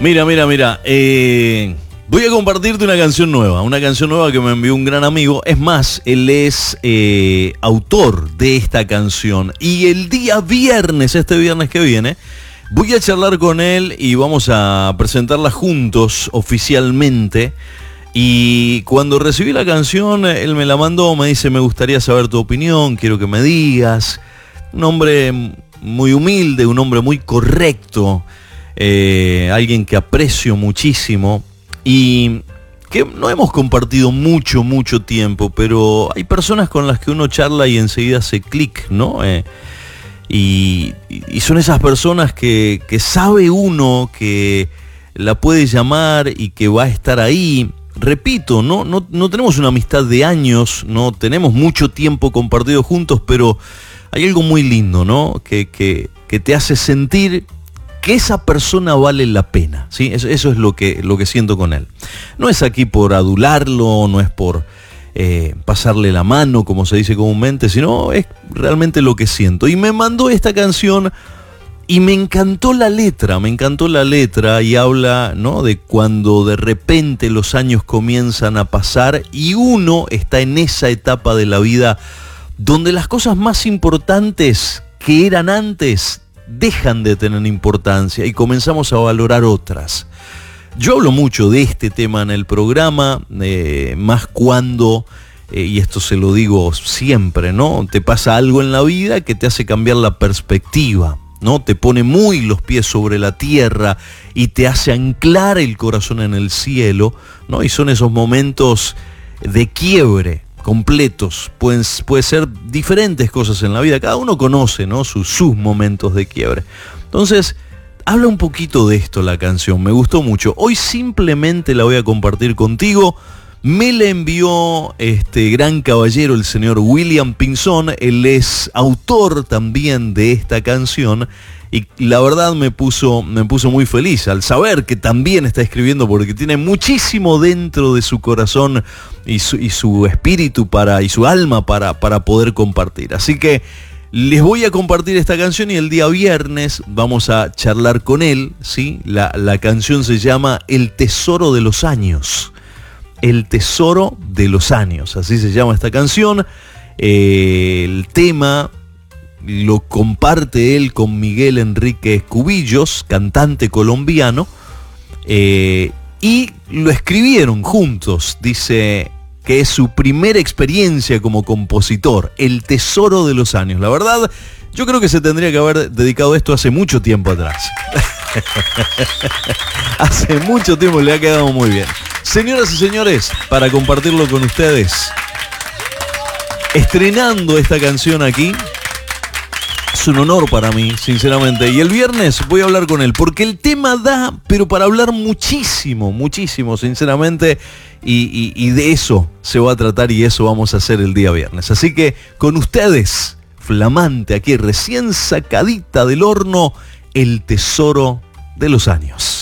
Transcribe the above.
Mira. Voy a compartirte una canción nueva que me envió un gran amigo. Es más, él es autor de esta canción. Y el día viernes, este viernes que viene, voy a charlar con él y vamos a presentarla juntos oficialmente. Y cuando recibí la canción, él me la mandó, me dice, me gustaría saber tu opinión, quiero que me digas. Un hombre muy humilde, un hombre muy correcto, alguien que aprecio muchísimo y que no hemos compartido mucho tiempo, pero hay personas con las que uno charla y enseguida hace clic, ¿no? Y son esas personas que sabe uno que la puede llamar y que va a estar ahí. Repito, no tenemos una amistad de años, no tenemos mucho tiempo compartido juntos, pero hay algo muy lindo, ¿no? Que te hace sentir que esa persona vale la pena, ¿sí? Eso es lo que siento con él. No es aquí por adularlo, no es por pasarle la mano, como se dice comúnmente, sino es realmente lo que siento. Y me mandó esta canción y me encantó la letra y habla, ¿no?, de cuando de repente los años comienzan a pasar y uno está en esa etapa de la vida donde las cosas más importantes que eran antes dejan de tener importancia y comenzamos a valorar otras. Yo hablo mucho de este tema en el programa, más cuando, y esto se lo digo siempre, ¿no?, te pasa algo en la vida que te hace cambiar la perspectiva, ¿no? Te pone muy los pies sobre la tierra y te hace anclar el corazón en el cielo, ¿no? Y son esos momentos de quiebre completos. Puede ser diferentes cosas en la vida. Cada uno conoce, ¿no?, sus momentos de quiebre. Entonces, habla un poquito de esto la canción. Me gustó mucho. Hoy simplemente la voy a compartir contigo. Me la envió este gran caballero, el señor William Pinzón. Él es autor también de esta canción. Y la verdad me puso muy feliz al saber que también está escribiendo, porque tiene muchísimo dentro de su corazón y su espíritu y su alma para poder compartir. Así que les voy a compartir esta canción y el día viernes vamos a charlar con él, ¿sí? La canción se llama El Tesoro de los Años. El Tesoro de los Años, así se llama esta canción. El tema lo comparte él con Miguel Enrique Escubillos, cantante colombiano, y lo escribieron juntos. Dice que es su primera experiencia como compositor, El Tesoro de los Años. La verdad, yo creo que se tendría que haber dedicado esto hace mucho tiempo atrás. Hace mucho tiempo, le ha quedado muy bien. Señoras y señores, para compartirlo con ustedes, estrenando esta canción aquí, es un honor para mí, sinceramente. Y el viernes voy a hablar con él, porque el tema da, pero para hablar muchísimo, sinceramente. Y de eso se va a tratar y eso vamos a hacer el día viernes. Así que con ustedes, flamante aquí, recién sacadita del horno, El Tesoro de los Años.